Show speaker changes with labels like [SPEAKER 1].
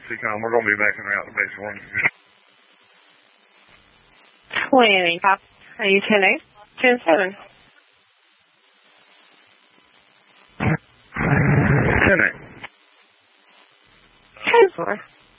[SPEAKER 1] TCOM. We're going to be backing her out to base 1.
[SPEAKER 2] 20, copy. Are you 10-8? 10-7.
[SPEAKER 1] 10-8.
[SPEAKER 2] 10-4.